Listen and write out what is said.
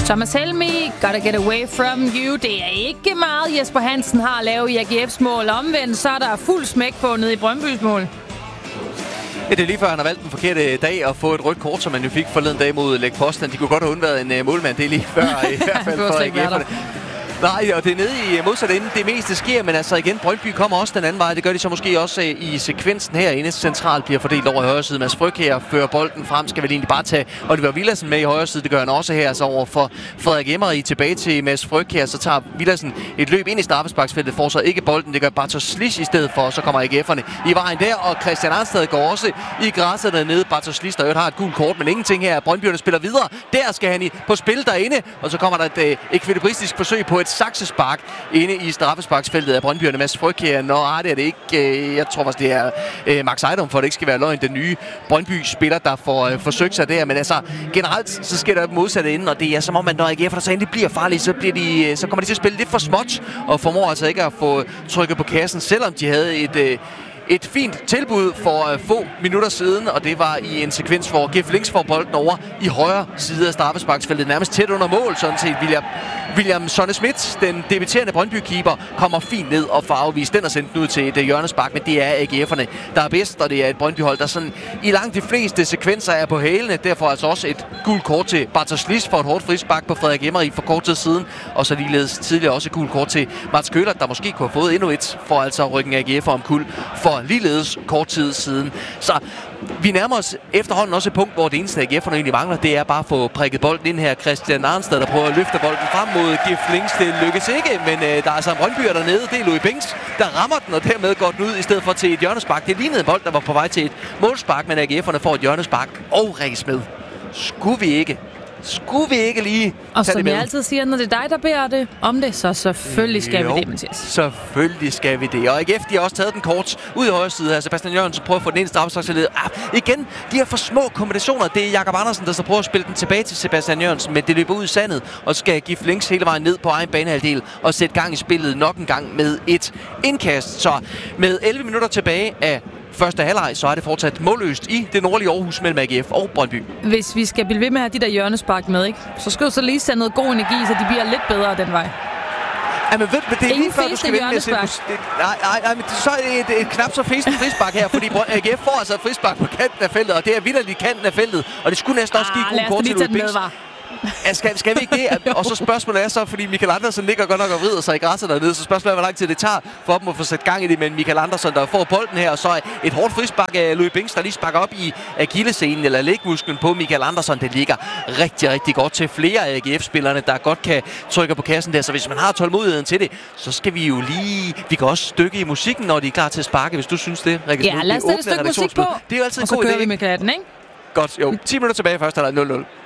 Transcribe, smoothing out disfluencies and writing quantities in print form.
Thomas Helmi, Gotta Get Away From You. Det er ikke meget, Jesper Hansen har at lave i AGF's mål. Omvendt, så er der fuld smæk på nede i Brøndbys mål. Ja, det er lige før, han har valgt den forkerte dag at få et rødt kort, som man jo fik forleden dag mod Lech Poznan. De kunne godt have undværet en målmand. Det er lige før, i hvert fald for AGF'erne. Nej, og det er nede i modsat ende. Det meste sker, men altså igen, Brøndby kommer også den anden vej. Det gør de så måske også i sekvensen herinde. Centralt bliver fordelt over i højre side. Mads Frygkjær fører bolden frem. Skal vel egentlig bare tage Oliver Villadsen med i højre side. Det gør han også her, altså over for Frederik Emery. Tilbage til Mads Frygkjær. Så tager Villadsen et løb ind i straffesparksfeltet. Får så ikke bolden. Det gør Bartosz Slisz i stedet for. Så kommer AGF'erne i vejen der. Og Christian Arnstad går også i græsset dernede. Bartosz Slisz, der har et gult kort, men ingenting her. Brøndbyerne spiller videre. Der skal han på spil derinde. Og så kommer der et ekvilibristisk forsøg på et saksespark inde i straffesparksfeltet af Brøndbyerne. Mads Frygkjær, det er det ikke. Jeg tror faktisk, det er Max Ejdom, for det ikke skal være løgn. Den nye Brøndby-spiller, der får forsøgt sig der. Men altså, generelt, så sker der modsatte ende, og det er som om, at når AGF så endelig bliver farlige, så kommer de til at spille lidt for småt, og formår altså ikke at få trykket på kassen, selvom de havde et fint tilbud for få minutter siden, og det var i en sekvens, hvor GF Links får bolden over i højre side af straffesparksfeltet, nærmest tæt under mål, sådan set. William Sonne Schmidt, den debuterende Brøndby-keeper, kommer fint ned og får afvist den og sendt den ud til et hjørnespark, men det er AGF'erne, der er bedst, og det er et Brøndby-hold, der sådan i langt de fleste sekvenser er på hælene. Derfor altså også et gult kort til Bartosz Slisz for et hårdt frispark på Frederik Emery for kort tid siden, og så ligeledes tidligere også et gult kort til Mats Køhler, der måske kunne have fået endnu et for altså rykken AGF omkuld for ligeledes kort tid siden. Så vi nærmer os efterhånden også et punkt, hvor det eneste AGF'erne egentlig mangler, det er bare at få prikket bolden ind her. Christian Arnstad, der prøver at løfte bolden frem mod GF Links. Det lykkes ikke, men der er altså en Brøndbyer dernede. Det er Louis Binks, der rammer den, og dermed går den ud i stedet for til et hjørnespark. Det lignede en bold, der var på vej til et målspark, men AGF'erne får et hjørnespark og Rikke Smed. Skulle vi ikke lige og tage det med? Og som jeg altid siger, når det er dig, der beder om det, så selvfølgelig skal vi det, Mathias. Selvfølgelig skal vi det. Og AGF, de har også taget den kort ud i højre side her. Sebastian Jørgensen prøver at få den ind i straffesparksfeltet. Igen, de har for små kombinationer. Det er Jakob Andersen, der så prøver at spille den tilbage til Sebastian Jørgensen, men det løber ud i sandet og skal give Links hele vejen ned på egen banehalvdel og sætte gang i spillet nok en gang med et indkast. Så med 11 minutter tilbage af første halvleg, så er det fortsat målløst i det nordlige Aarhus mellem AGF og Brøndby. Hvis vi skal blive ved med at have de der hjørnespark med, ikke? Så skal du så lige sende noget god energi, så de bliver lidt bedre den vej. Ja, men ved du, det er lige før, du skal vende med at se... Nej, men så er det et knap så fæsent frispark her, fordi AGF får altså et frispark på kanten af feltet, og det er vitterligt kanten af feltet, og det skulle næsten også give god kort til Louis Binks. Ja, skal vi ikke det? Og så spørgsmålet er så, fordi Michael Andersen ligger godt nok og vrider sig i græsset dernede, så spørgsmålet er, hvor lang tid det tager for dem at få sat gang i det, men Michael Andersen, der får bolden her, og så et hårdt frispark af Louis Binks, der lige sparker op i akillessenen eller lægmusklen på Michael Andersen. Det ligger rigtig, rigtig godt til flere af AGF-spillerne, der godt kan trykke på kassen der, så hvis man har tålmodigheden til det, så skal vi jo lige... Vi kan også stykke i musikken, når de er klar til at sparke, hvis du synes det, Rikke. Ja, lad os sætte et stykke musik på, det er jo altid og så kører vi med katten, ikke? Godt, jo. 10 minutter tilbage først, er der 0-0.